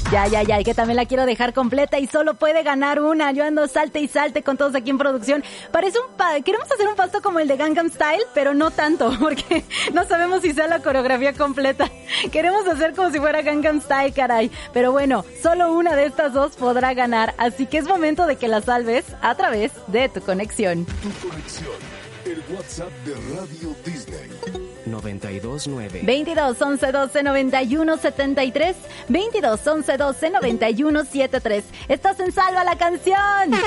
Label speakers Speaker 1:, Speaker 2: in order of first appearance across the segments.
Speaker 1: Ya, que también la quiero dejar completa y solo puede ganar una. Yo ando salte y salte con todos aquí en producción. Parece queremos hacer un paso como el de Gangnam Style, pero no tanto, porque no sabemos si sea la coreografía completa. Queremos hacer como si fuera Gangnam Style, caray. Pero bueno, solo una de estas dos podrá ganar, así que es momento de que la salves a través de tu conexión.
Speaker 2: Tu conexión, el WhatsApp de Radio Disney.
Speaker 3: 929
Speaker 1: 22 11 12 91 73 22 11 12 91 73. Estás en Salva la Canción.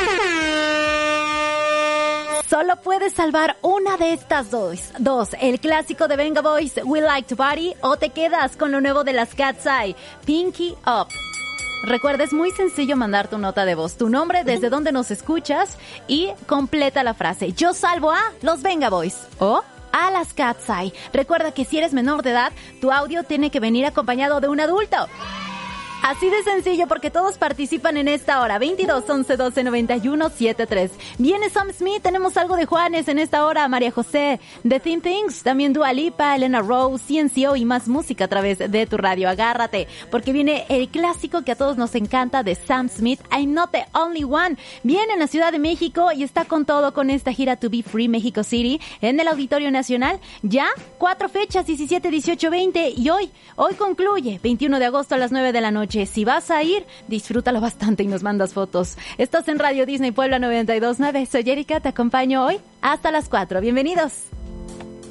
Speaker 1: Solo puedes salvar una de estas dos, el clásico de Venga Boys, We Like to Party, o te quedas con lo nuevo de las Cat's Eye, Pinky Up. Recuerda, es muy sencillo mandar tu nota de voz, tu nombre, desde donde nos escuchas y completa la frase. Yo salvo a los Venga Boys o a las Cat's Eye. Recuerda que si eres menor de edad, tu audio tiene que venir acompañado de un adulto. Así de sencillo, porque todos participan en esta hora. 22 11 12 91 73. Viene Sam Smith, tenemos algo de Juanes en esta hora. María José, The Thin Things, también Dua Lipa, Elena Rose, CNCO y más música a través de tu radio. Agárrate, porque viene el clásico que a todos nos encanta de Sam Smith, I'm Not the Only One. Viene en la Ciudad de México y está con todo con esta gira To Be Free México City en el Auditorio Nacional. Ya 4 fechas, 17, 18, 20 y hoy concluye 21 de agosto a las 9 de la noche. Si vas a ir, disfrútalo bastante y nos mandas fotos. Estás en Radio Disney Puebla 92.9. Soy Erika, te acompaño hoy hasta las 4. Bienvenidos.